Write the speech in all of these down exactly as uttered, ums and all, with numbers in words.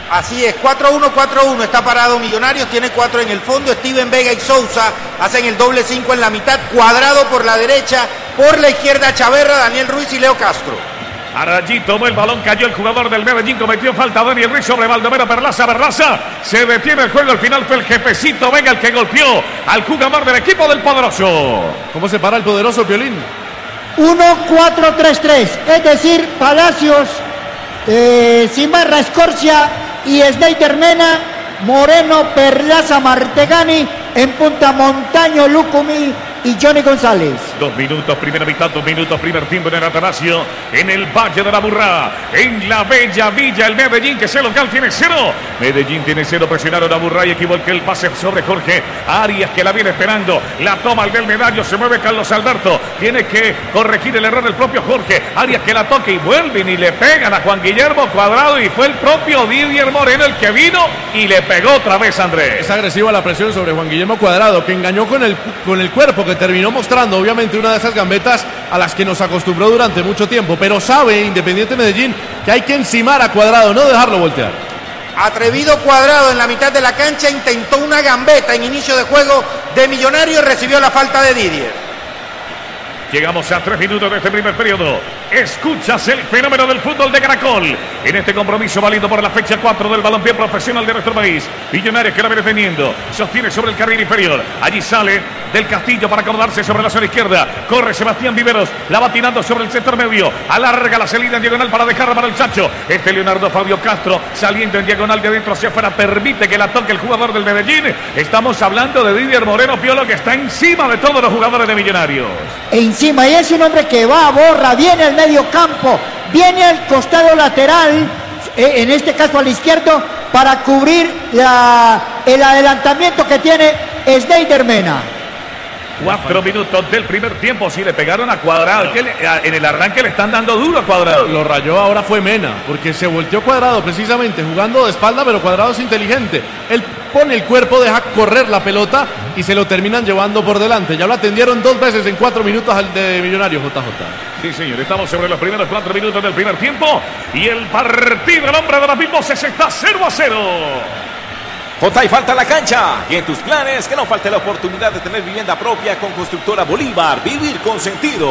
Así es, cuatro uno, cuatro uno, está parado Millonarios, tiene cuatro en el fondo, Steven Vega y Sousa hacen el doble cinco en la mitad, Cuadrado por la derecha, por la izquierda Chaverra, Daniel Ruiz y Leo Castro. Allí tomó el balón, cayó el jugador del Medellín, cometió falta Daniel Ruiz sobre Baldomero Perlaza, Perlaza, se detiene el juego, al final fue el jefecito Vega el que golpeó al jugador del equipo del Poderoso. ¿Cómo se para el Poderoso, Piolín? uno cuatro tres tres, es decir, Palacios, eh, Cimarra, Escorcia y Snyder Mena, Moreno, Perlaza, Martegani, en punta Montaño, Lucumí y Johnny González. Dos minutos, primera mitad, dos minutos, primer tiempo en el Atanasio, en el Valle de la Burrá, en la bella villa, el Medellín, que es el local, tiene cero. Medellín tiene cero, presionaron a Burrá y equivocó el pase sobre Jorge Arias, que la viene esperando. La toma el del medallo, se mueve Carlos Alberto. Tiene que corregir el error del propio Jorge Arias, que la toca y vuelven y le pegan a Juan Guillermo Cuadrado. Y fue el propio Didier Moreno el que vino y le pegó otra vez, Andrés. Es agresiva la presión sobre Juan Guillermo Cuadrado, que engañó con el, con el cuerpo, que terminó mostrando obviamente una de esas gambetas a las que nos acostumbró durante mucho tiempo, pero sabe Independiente Medellín que hay que encimar a Cuadrado, no dejarlo voltear. Atrevido Cuadrado en la mitad de la cancha, intentó una gambeta en inicio de juego de Millonarios y recibió la falta de Didier. Llegamos a tres minutos de este primer periodo. Escuchas el fenómeno del fútbol de Caracol en este compromiso válido por la fecha cuatro del balompié profesional de nuestro país. Millonarios que la viene teniendo, sostiene sobre el carril inferior. Allí sale del Castillo para acordarse sobre la zona izquierda. Corre Sebastián Viveros, la va tirando sobre el sector medio. Alarga la salida en diagonal para dejarla para el Chacho. Este Leonardo Fabio Castro saliendo en diagonal de adentro hacia afuera. Permite que la toque el jugador del Medellín. Estamos hablando de Didier Moreno Piolo, que está encima de todos los jugadores de Millonarios. Encima, y es un hombre que va, borra, viene al medio campo, viene al costado lateral, eh, en este caso al izquierdo, para cubrir la, el adelantamiento que tiene Snyder Mena. Cuatro minutos del primer tiempo, sí le pegaron a Cuadrado, que le, a, en el arranque le están dando duro a Cuadrado. Lo rayó ahora fue Mena, porque se volteó Cuadrado precisamente jugando de espalda, pero Cuadrado es inteligente. Él pone el cuerpo, deja correr la pelota y se lo terminan llevando por delante. Ya lo atendieron dos veces en cuatro minutos al de Millonarios, J J. Sí, señor, estamos sobre los primeros cuatro minutos del primer tiempo y el partido, el hombre de las mil voces, está cero a cero. J, y falta la cancha. Y en tus planes, que no falte la oportunidad de tener vivienda propia con Constructora Bolívar. Vivir con sentido.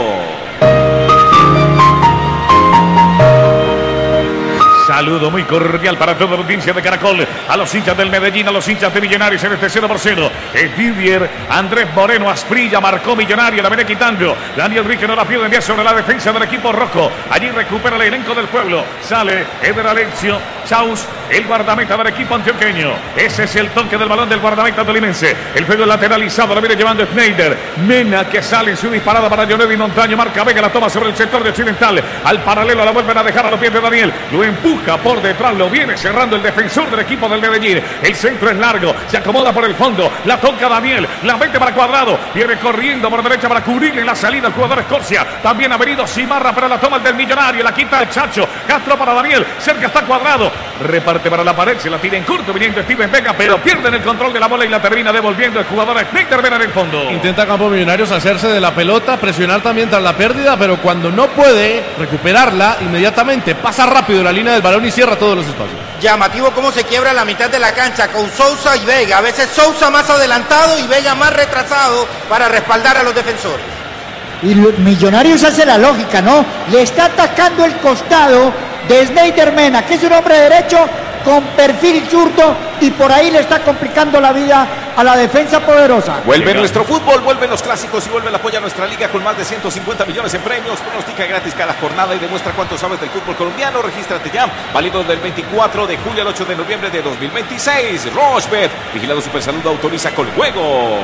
Saludo muy cordial para toda la audiencia de Caracol, a los hinchas del Medellín, a los hinchas de Millonarios en este cero por cero. Es Didier Andrés Moreno Asprilla, marcó Millonario, la viene quitando. Daniel Rique no la pierde, envía sobre la defensa del equipo rojo. Allí recupera el elenco del pueblo. Sale Eder Alexio Chaus, el guardameta del equipo antioqueño. Ese es el toque del balón del guardameta tolimense. El juego lateralizado, la viene llevando Snyder. Mena que sale en su disparada para Leonel Montaño. Marca Vega, la toma sobre el sector de occidental. Al paralelo la vuelven a dejar a los pies de Daniel. Lo empuja por detrás, lo viene cerrando el defensor del equipo del Medellín. El centro es largo, se acomoda por el fondo. La toca Daniel, la mete para Cuadrado. Viene corriendo por derecha para cubrirle la salida al jugador Escorcia. También ha venido Cimarra para la toma del Millonario. La quita el Chacho. Castro para Daniel. Cerca está Cuadrado. Reparte para la pared, se la tira en corto viniendo Steven Vega, pero pierden el control de la bola y la termina devolviendo el jugador Snyder Mena en el fondo. Intenta Campo Millonarios hacerse de la pelota, presionar también tras la pérdida, pero cuando no puede recuperarla, inmediatamente pasa rápido la línea del balón y cierra todos los espacios. Llamativo cómo se quiebra la mitad de la cancha con Sousa y Vega. A veces Sousa más adelantado y Vega más retrasado para respaldar a los defensores. Y Millonarios hace la lógica, ¿no? Le está atacando el costado de Snyder Mena, que es un hombre derecho con perfil zurdo, y por ahí le está complicando la vida a la defensa poderosa. Vuelve nuestro fútbol, vuelven los clásicos y vuelve el apoyo a nuestra liga con más de ciento cincuenta millones en premios. Pronostica gratis cada jornada y demuestra cuánto sabes del fútbol colombiano. Regístrate ya, válido del veinticuatro de julio al ocho de noviembre de dos mil veintiséis. Rochebet, vigilado Supersalud, autoriza con juegos.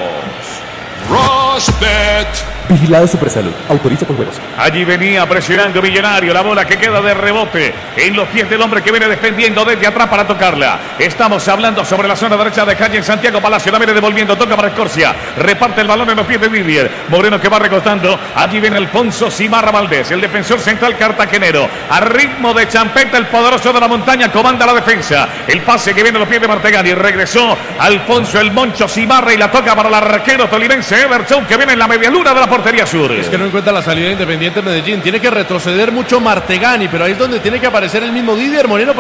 Rochebet, vigilado Supersalud, autoriza con juegos. Allí venía presionando Millonario, la bola que queda de rebote en los pies del hombre que viene defendiendo desde atrás para tocarla. Estamos hablando sobre la zona derecha de calle en Santiago Palacio, la viene devolviendo, toca para Escorcia, reparte el balón en los pies de Didier Moreno, que va recortando. Allí viene Alfonso Cimarra Valdés, el defensor central cartagenero, a ritmo de champeta, el poderoso de la montaña comanda la defensa. El pase que viene a los pies de Martegani, regresó Alfonso el Moncho Cimarra y la toca para el arquero tolimense Everton, que viene en la media luna de la portería sur. Es que no encuentra la salida de Independiente Medellín, tiene que retroceder mucho Martegani, pero ahí es donde tiene que aparecer el mismo Didier Moreno.